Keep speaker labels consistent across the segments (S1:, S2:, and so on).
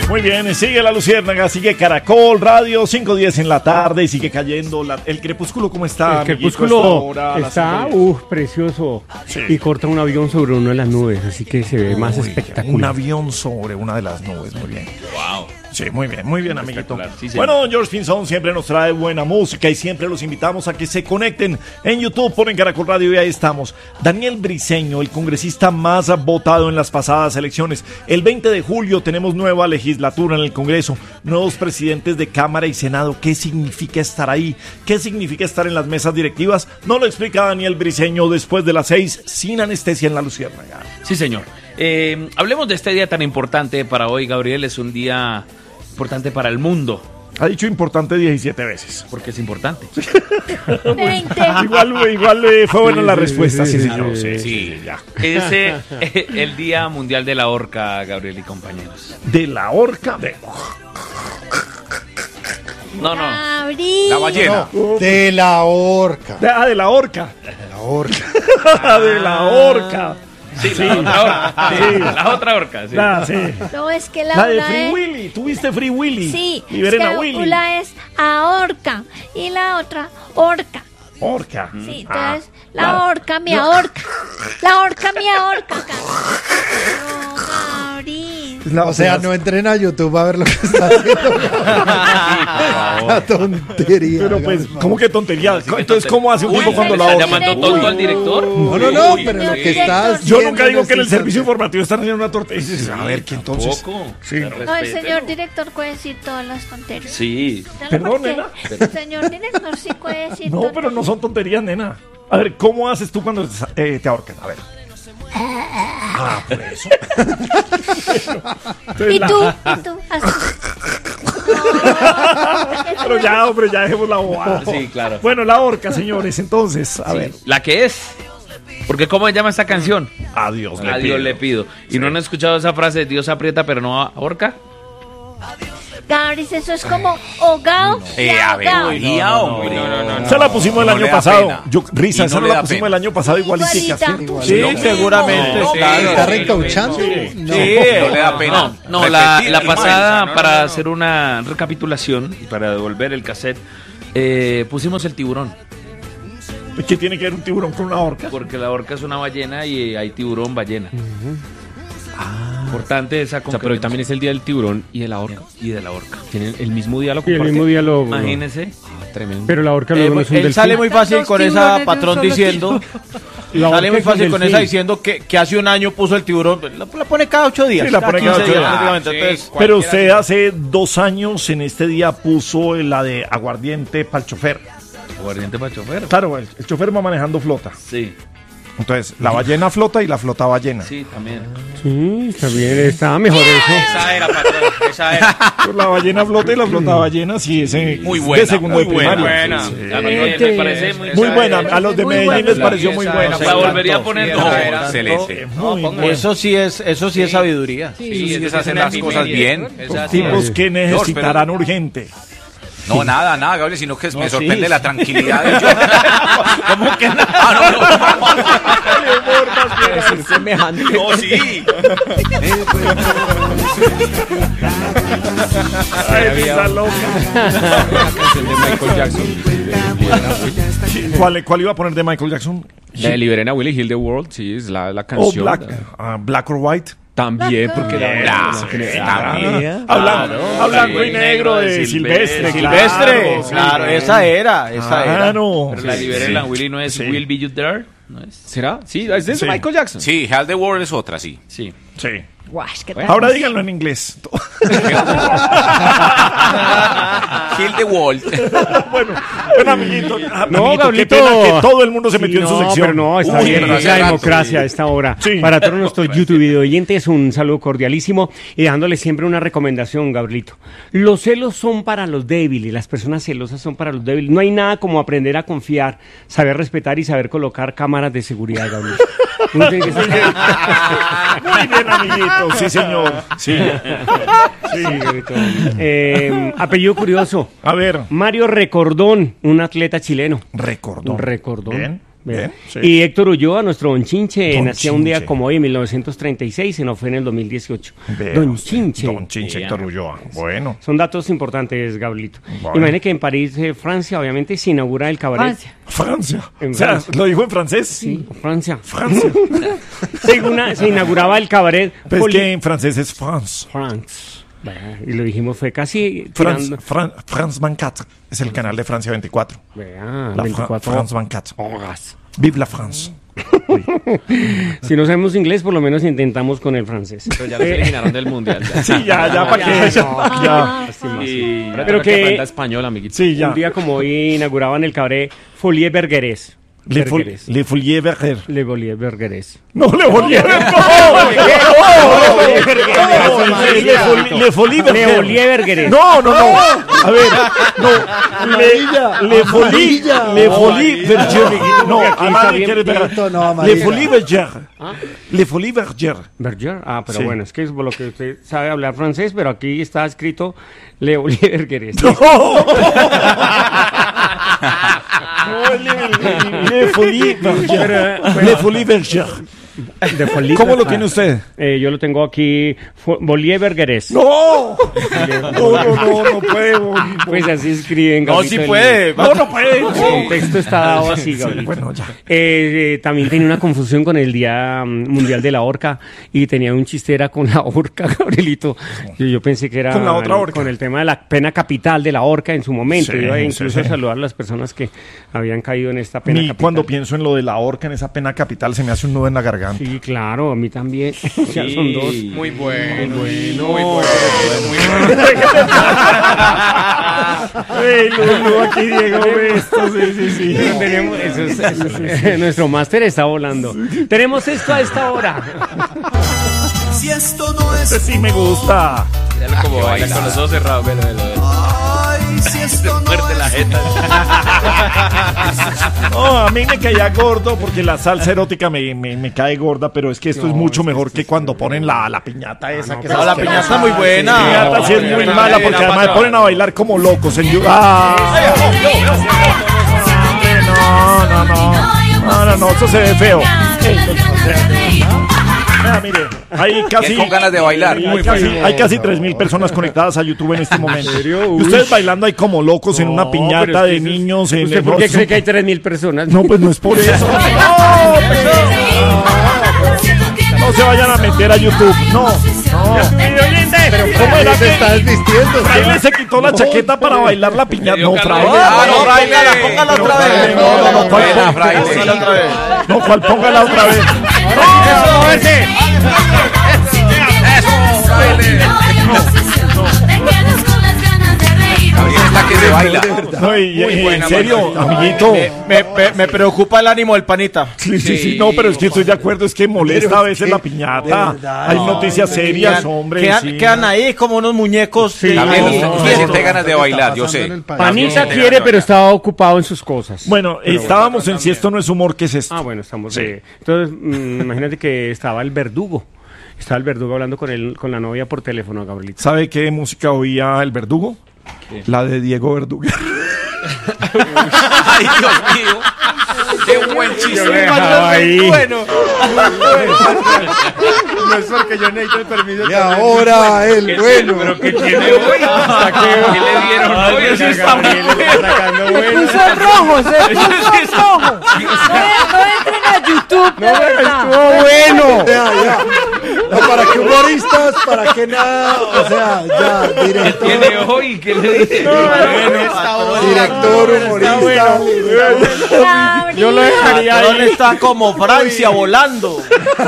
S1: Muy bien, sigue la Luciérnaga, sigue Caracol Radio, 5:10 en la tarde y sigue cayendo el crepúsculo. ¿Cómo está?
S2: El crepúsculo está precioso, sí. Y corta un avión sobre una de las nubes, así que se ve más espectacular.
S1: Un avión sobre una de las nubes, muy bien.
S3: Wow.
S1: Sí, muy bien, amiguito.
S3: Sí,
S1: bueno, George Pinzón siempre nos trae buena música y siempre los invitamos a que se conecten en YouTube, ponen Caracol Radio y ahí estamos. Daniel Briceño, el congresista más votado en las pasadas elecciones. El 20 de julio tenemos nueva legislatura en el Congreso, nuevos presidentes de Cámara y Senado. ¿Qué significa estar ahí? ¿Qué significa estar en las mesas directivas? Nos lo explica Daniel Briceño después de las 6, sin anestesia en la Luciérnaga.
S3: Sí, señor. Hablemos de este día tan importante para hoy, Gabriel. Es un día importante para el mundo.
S1: Ha dicho importante 17 veces.
S3: Porque es importante.
S4: 20.
S1: Igual fue buena la respuesta, sí, señor. Sí, ya.
S3: Es el Día Mundial de la Orca, Gabriel y compañeros.
S1: ¿De la orca?
S3: No.
S4: Gabriel.
S5: La ballena.
S6: De la orca.
S1: De la orca.
S6: De la orca.
S1: De la orca.
S3: Sí, la otra orca. Sí. La otra orca, sí.
S1: Sí.
S4: No, es que la
S1: La de
S4: una
S1: Free
S4: es...
S1: Willy. ¿Tuviste Free Willy?
S4: Sí,
S1: Liberen
S4: es
S1: a
S4: que
S1: Willy.
S4: una es ahorca y la otra orca.
S1: Orca.
S4: Sí, entonces la orca me ahorca. La orca me ahorca. No, Gabriel.
S6: O sea, no entren a YouTube a ver lo que está haciendo. La tontería.
S1: Pero pues, ¿cómo que tontería? Entonces, ¿cómo hace un tipo cuando la
S3: ¿Está
S1: orca?
S3: llamando tonto al director?
S6: No, pero lo que está haciendo.
S1: Yo nunca digo que en el servicio informativo están haciendo una tortilla. A ver, ¿qué entonces? Sí.
S4: No, el señor director puede decir todas las tonterías.
S3: Sí.
S1: Perdón, nena.
S4: El señor director sí puede decir
S1: No, pero no son tonterías, nena. A ver, ¿cómo haces tú cuando te ahorcan? A ver. Por eso. Entonces,
S4: ¿Y tú? Así.
S1: Pero ya, hombre, ya dejemos la bobada.
S3: Sí, claro.
S1: Bueno, la orca, señores, entonces, a ver.
S3: La que es. Porque ¿cómo se llama esta canción?
S1: A Dios
S3: A Dios le pido. ¿Y no han escuchado esa frase, Dios aprieta pero no ahorca?
S4: Gabriel, eso es como hogao y ahogao.
S3: No.
S1: Esa la pusimos el
S5: No
S1: año
S5: le da
S1: pasado.
S5: pena.
S1: Esa
S5: no
S1: no
S5: le
S1: la
S5: da
S1: pusimos
S5: pena.
S1: el año pasado igualitica.
S4: Igualita.
S1: Sí,
S5: seguramente.
S3: No,
S6: ¿Está reencauchando? No.
S5: Sí, no le da pena.
S3: No, la pasada, para hacer una recapitulación y para devolver el cassette, pusimos el tiburón.
S1: ¿Qué tiene que ver un tiburón con una orca?
S3: Porque la orca es una ballena y hay tiburón ballena. Importante esa
S2: O sea, pero hoy también es el día del tiburón y de la orca.
S3: Y de la orca.
S2: Tienen el mismo día, lo
S7: Y el
S2: comparten.
S7: mismo día lo...
S3: Imagínese.
S2: Tremendo.
S7: Pero la orca luego no es un
S5: Él
S7: delfín.
S5: sale muy fácil con esa patrón diciendo.
S7: La
S5: Sale
S7: orca
S5: muy
S7: es un
S5: fácil con
S7: delfín.
S5: esa diciendo que hace un año puso el tiburón. La pone cada 8 días.
S1: Sí, la pone cada 8 días.
S5: prácticamente. Entonces,
S1: Pero usted hace 2 años en este día puso la de aguardiente para el chofer.
S3: Aguardiente para chofer.
S1: Claro, el chofer va manejando flota.
S3: Sí,
S1: Entonces, la ballena flota y la flota ballena.
S3: sí, también.
S7: Sí, está bien, estaba mejor eso.
S5: esa era, patrón. Esa era.
S1: Pues la ballena flota y la flota ballena, sí, ese
S5: Muy buena,
S1: de segundo
S5: muy
S1: de primaria.
S5: buena.
S1: Sí, sí.
S3: A mí me parece
S1: Muy buena, a los de
S4: Muy
S1: Medellín
S4: buena.
S1: les pareció muy
S5: Esa
S1: buena.
S5: era.
S3: La volvería a poner.
S5: No,
S3: No,
S5: excelente.
S1: Muy buena.
S5: Eso sí es sabiduría.
S3: Sí,
S5: es hacer las cosas bien.
S1: Tipos que necesitarán urgente.
S5: No, nada, Gabriel, sino que me sorprende la tranquilidad de yo. ¿Cómo que nada?
S2: Es semejante.
S5: No, sí.
S1: Ay, risa loca.
S2: La canción de Michael Jackson.
S1: ¿Cuál iba a poner de Michael Jackson?
S2: La de Liberen a Willie, Heal the World, sí, es la
S1: O
S2: canción.
S1: Black or White.
S2: También, porque
S1: Hablando y negro de Silvestre.
S5: Claro, esa era.
S1: Claro.
S3: Pero la
S1: Sí,
S3: Liberen
S1: sí.
S3: a Willy no es
S1: Sí.
S3: Will Be You There. ¿No es?
S2: ¿Será? Sí, es de
S1: Sí.
S2: Michael Jackson.
S5: Sí, Hell the World es otra, sí.
S3: Sí.
S1: Sí.
S4: Guash, ¿qué
S1: Ahora díganlo en inglés.
S5: Kill the World.
S1: bueno, amiguito.
S7: No,
S1: Qué
S7: Gablito.
S1: pena que todo el mundo se metió en su sección.
S7: Pero no, está bien,
S5: pero
S7: es
S5: hace
S7: la
S5: rato,
S7: democracia
S5: sí.
S7: a esta hora.
S1: Sí.
S7: Para todos nuestros YouTube video oyentes, un saludo cordialísimo y dándole siempre una recomendación, Gabrielito. Los celos son para los débiles, las personas celosas son para los débiles. No hay nada como aprender a confiar, saber respetar y saber colocar cámaras de seguridad, Gabrielito. Uno tiene que ser-
S1: Muy bien, amiguito. Sí, señor. Sí.
S7: Sí, Gabrielito. Apellido curioso.
S1: A ver.
S7: Mario Recordón, un atleta chileno.
S1: Recordón.
S7: Recordón.
S1: Bien. Bien, sí.
S7: Y Héctor Ulloa, nuestro Don Chinche,
S1: Don
S7: nacía un día
S1: Chinche.
S7: como hoy, en 1936, se nos fue en el 2018.
S1: Vea
S7: Don
S1: usted,
S7: Chinche.
S1: Don Chinche, Héctor Ulloa. Bueno.
S7: Son datos importantes, Gabrielito.
S1: Bueno.
S7: Imagine que en París, Francia, obviamente, se inaugura el cabaret.
S1: Francia.
S7: En
S1: O sea,
S7: Francia.
S1: ¿lo dijo en francés?
S7: Sí, Francia.
S1: Francia.
S7: Se inauguraba el cabaret.
S1: Pero es que en francés es France.
S7: France. Vea, y lo dijimos, fue casi
S1: France,
S7: tirando-
S1: France 24. Es el canal de Francia 24.
S7: Vea,
S1: La
S7: 24
S1: France 24.
S7: horas.
S1: Vive la France.
S7: Si no sabemos inglés, por lo menos intentamos con el francés.
S3: Pero ya los eliminaron del mundial. Ya.
S1: Sí, ya, para que. Ya.
S3: Y
S7: Pero que-
S3: aprenda español, amiguito.
S1: Sí, ya.
S7: Un día como hoy inauguraban el cabaret Folie Bergerés.
S1: Le
S7: Bergerés.
S1: Folie Berger.
S7: Le Folie Bergerés.
S1: No, Le Folie Berger. Le Folie
S7: Le
S1: Berger.
S7: Folie Bergerés.
S1: No. A ver, no. Le Folie Berger. No,
S7: Aquí está
S1: nadie
S7: bien
S1: quiere pegar.
S6: quieto, no,
S1: Le
S6: amarilla.
S1: Folie Berger. Le Folie Berger.
S7: Berger. Ah, pero
S1: Sí.
S7: bueno, es que es por lo que usted sabe hablar francés, pero aquí está escrito Le Folie Bergerés.
S1: Le Folie Berger. Le Folie Berger.
S7: De Folie
S1: ¿Cómo lo
S7: Berger.
S1: tiene usted?
S7: Yo lo tengo aquí, Folie Bergerés.
S1: No puede.
S7: Pues así escriben.
S3: No,
S7: Gabriel,
S3: sí
S7: el-
S3: puede.
S1: No puede.
S7: El contexto está dado así, Gabriel.
S1: Bueno, ya.
S7: También tenía una confusión con el Día Mundial de la Orca y tenía un chiste era con la orca, Gabrielito. Yo pensé que era
S1: Con la otra orca.
S7: con el tema de la pena capital de la orca en su momento.
S1: Sí,
S7: Iba incluso
S1: sí,
S7: a
S1: sí.
S7: saludar a las personas que habían caído en esta pena
S1: Ni
S7: capital.
S1: cuando pienso en lo de la horca, en esa pena capital, se me hace un nudo en la garganta.
S7: Sí, claro, a mí también. Ya son dos.
S3: Muy bueno.
S1: Aquí Diego ve esto, sí.
S7: Tenemos, nuestro máster está volando. Tenemos esto a esta hora.
S8: Si esto no es
S1: Este sí me gusta.
S3: Míralo como baila con los ojos cerrados. Velo.
S8: ay, si esto no
S3: Muerte la
S8: es
S3: jeta.
S1: No, a mí me caía gordo porque la salsa erótica me cae gorda, pero es que esto es mucho mejor que cuando ponen la piñata esa. Que
S3: No, la piñata es muy buena.
S1: La piñata sí es muy mala porque además me ponen a bailar como locos en YouTube. No, eso se ve feo. Vea, mire, hay casi,
S5: Con ganas de bailar.
S1: hay casi 3.000 personas conectadas a YouTube en este momento.
S7: serio?
S1: Y ustedes bailando ahí como locos en una
S7: No,
S1: piñata
S7: pero es que
S1: de
S7: eso es-
S1: niños.
S7: ¿Usted por qué cree que hay 3.000 personas?
S1: No, pues no es por eso. No se vayan a meter a YouTube. No. Pero ¿cómo era
S6: Se está
S1: que
S6: desvistiendo.
S1: Fraile se quitó la chaqueta para bailar la piñata? No, Fraile.
S5: no, Fraile, póngala otra vez.
S1: No, ¿cuál
S5: Buena,
S1: póngala
S5: Fraile.
S1: otra vez? No, ¿cuál póngala otra vez?
S5: Gabriel está que se baila.
S1: No, y en serio, amiguito.
S9: Me preocupa el ánimo del panita.
S1: Sí, no, pero es que estoy de acuerdo, es que molesta a veces la piñata.
S6: verdad.
S1: Hay noticias serias, hombre. sí.
S9: Quedan ahí como unos muñecos.
S5: Gabriel,
S9: Ahí.
S5: usted siente ganas de bailar, yo sé.
S7: Panita quiere, pero estaba ocupado en sus cosas.
S1: Bueno, estábamos en Si esto no es humor, ¿qué es esto?
S7: Ah, bueno, estamos.
S1: Sí.
S7: Entonces, imagínate que estaba el verdugo. Estaba el verdugo hablando con la novia por teléfono, Gabrielito.
S1: ¿Sabe qué música oía el verdugo? La de Diego Verdugo.
S5: Ay, Dios mío. Qué buen chiste.
S9: Bueno. No es porque yo necesito el permiso.
S6: Y ahora el bueno.
S3: ¿Qué tiene hoy? ¿Qué le dieron hoy? Eso está muy bueno.
S4: Puso rojo, se puso rojo. No entren a YouTube, de verdad.
S6: bueno. Ya. No, ¿para qué humoristas? ¿Para qué nada? O sea, ya, director.
S3: ¿Tiene hoy? ¿Qué le dice?
S6: Director, humorista.
S7: Yo lo dejaría ahí.
S9: ¿Dónde está como Francia volando?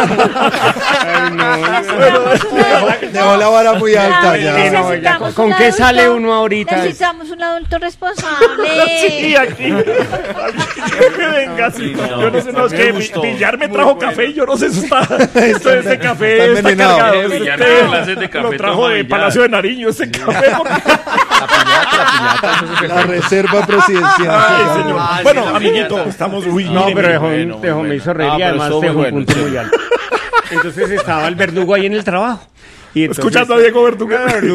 S6: Dejó la vara muy alta
S7: Sí,
S6: ya.
S7: no, ya, ¿con qué sale uno ahorita?
S4: Necesitamos un adulto responsable.
S1: Sí, aquí. Que venga, sí. Yo no sé, no, es que Villar me trajo café y yo no sé, eso está. Este café
S6: está
S1: está
S6: envenenado.
S1: cargado.
S3: Villar
S1: Este
S3: da clases de café,
S1: lo trajo
S3: toma
S1: de
S3: Villar.
S1: Palacio de Nariño, ese café.
S6: La reserva presidencial.
S1: Ay, señor. Bueno, amiguito, estamos. Uy,
S7: No,
S1: mire,
S7: pero
S1: mire.
S7: me hizo reír
S9: Ah,
S7: y
S9: pero
S7: además
S9: estuvo
S7: dejó
S9: muy
S7: un
S9: bueno,
S7: punto muy alto. Entonces estaba el verdugo ahí en el trabajo. Y entonces-
S1: Escuchando a Diego Verdugo.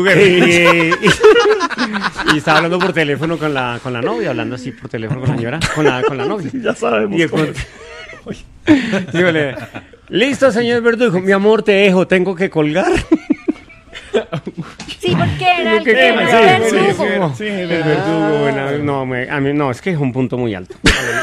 S7: y estaba hablando por teléfono con la novia, hablando así por teléfono con la señora, con la novia.
S1: Ya sabemos.
S7: Y de
S1: cómo
S7: pronto, Dígale, listo, señor Verdugo. Mi amor, te dejo, tengo que colgar.
S4: Sí, porque era el verdugo.
S7: Sí, el verdugo. Bueno, a mí no, es que es un punto muy alto.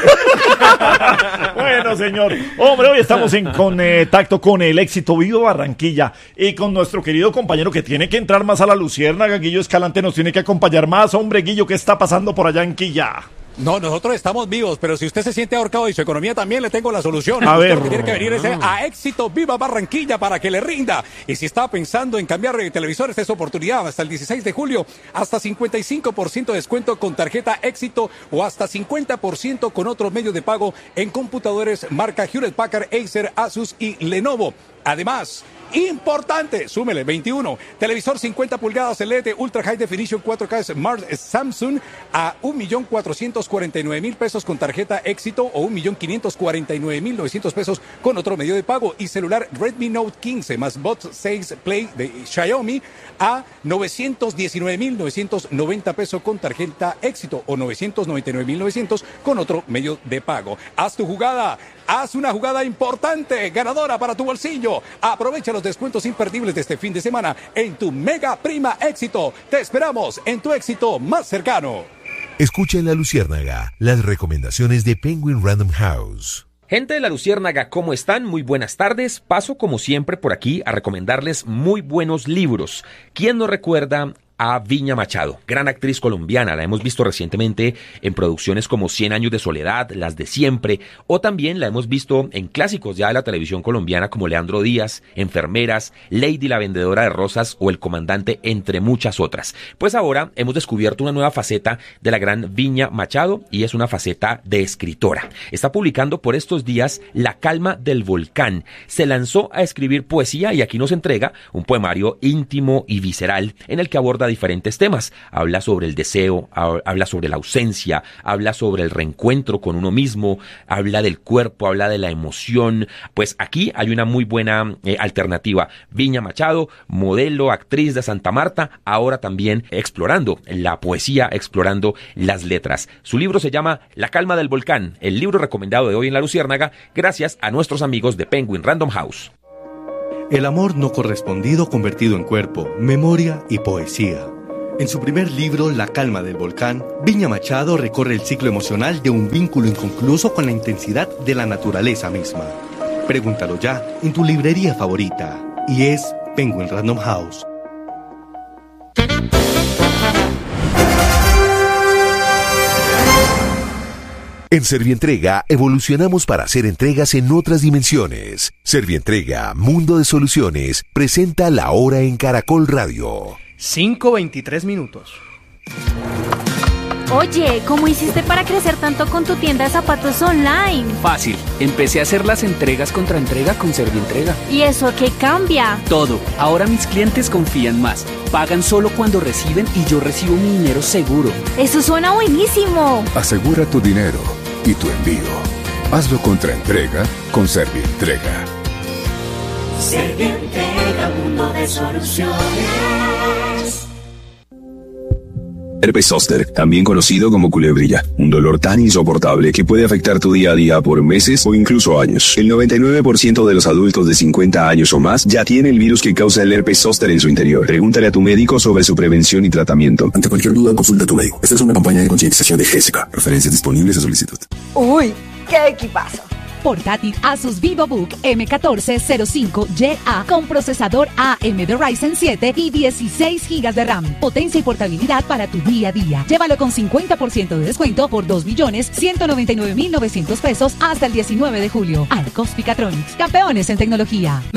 S1: Bueno, señor. Hombre, hoy estamos en contacto con el éxito Viva Barranquilla y con nuestro querido compañero que tiene que entrar más a la luciérnaga. Guillo Escalante nos tiene que acompañar más. Hombre, Guillo, ¿qué está pasando por allá en Quilla?
S10: No, nosotros estamos vivos, pero si usted se siente ahorcado y su economía también, le tengo la solución.
S1: A ver.
S10: Lo que tiene que venir es a Éxito Viva Barranquilla para que le rinda. Y si está pensando en cambiar de televisor, esta es su oportunidad. Hasta el 16 de julio, hasta 55% de descuento con tarjeta Éxito o hasta 50% con otros medios de pago en computadores marca Hewlett Packard, Acer, Asus y Lenovo. Además, importante, súmele 21, televisor 50 pulgadas LED Ultra High Definition 4K Smart Samsung a 1.449.000 pesos con tarjeta Éxito o 1.549.900 pesos con otro medio de pago, y celular Redmi Note 15 más Buds 6 Play de Xiaomi a 919.990 pesos con tarjeta Éxito o 999.900 con otro medio de pago. Haz tu jugada, haz una jugada importante, ganadora para tu bolsillo. Aprovecha los descuentos imperdibles de este fin de semana en tu Mega Prima Éxito. Te esperamos en tu Éxito más cercano.
S11: Escucha en La Luciérnaga las recomendaciones de Penguin Random House.
S12: Gente de La Luciérnaga, ¿cómo están? Muy buenas tardes. Paso como siempre por aquí a recomendarles muy buenos libros. ¿Quién no recuerda a Viña Machado? Gran actriz colombiana, la hemos visto recientemente en producciones como 100 años de soledad, Las de siempre, o también la hemos visto en clásicos ya de la televisión colombiana como Leandro Díaz, Enfermeras, Lady la vendedora de rosas o El comandante, entre muchas otras. Pues ahora hemos descubierto una nueva faceta de la gran Viña Machado y es una faceta de escritora. Está publicando por estos días La calma del volcán. Se lanzó a escribir poesía y aquí nos entrega un poemario íntimo y visceral en el que aborda diferentes temas. Habla sobre el deseo, habla sobre la ausencia, habla sobre el reencuentro con uno mismo, habla del cuerpo, habla de la emoción. Pues aquí hay una muy buena alternativa. Viña Machado, modelo, actriz de Santa Marta, ahora también explorando la poesía, explorando las letras. Su libro se llama La calma del volcán, el libro recomendado de hoy en La Luciérnaga, gracias a nuestros amigos de Penguin Random House.
S13: El amor no correspondido convertido en cuerpo, memoria y poesía. En su primer libro, La calma del volcán, Viña Machado recorre el ciclo emocional de un vínculo inconcluso con la intensidad de la naturaleza misma. Pregúntalo ya en tu librería favorita. Y es Penguin Random House.
S11: En Servientrega evolucionamos para hacer entregas en otras dimensiones. Servientrega, Mundo de Soluciones, presenta La Hora en Caracol Radio.
S14: 5:23.
S4: Oye, ¿cómo hiciste para crecer tanto con tu tienda de zapatos online?
S14: Fácil, empecé a hacer las entregas contra entrega con Servientrega.
S4: ¿Y eso qué cambia?
S14: Todo, ahora mis clientes confían más. Pagan solo cuando reciben y yo recibo mi dinero seguro.
S4: Eso suena buenísimo.
S15: Asegura tu dinero y tu envío. Hazlo contra entrega con Servientrega.
S8: Servientrega, mundo de soluciones.
S16: Herpes zóster, también conocido como culebrilla, un dolor tan insoportable que puede afectar tu día a día por meses o incluso años. El 99% de los adultos de 50 años o más ya tiene el virus que causa el herpes zóster en su interior. Pregúntale a tu médico sobre su prevención y tratamiento.
S15: Ante cualquier duda, consulta a tu médico. Esta es una campaña de concientización de Jessica. Referencias disponibles a solicitud.
S17: ¡Uy! ¡Qué equipazo!
S18: Portátil Asus VivoBook M1405YA con procesador AMD Ryzen 7 y 16 GB de RAM. Potencia y portabilidad para tu día a día. Llévalo con 50% de descuento por 2.199.900 pesos hasta el 19 de julio. Arcos Picatronics, campeones en tecnología.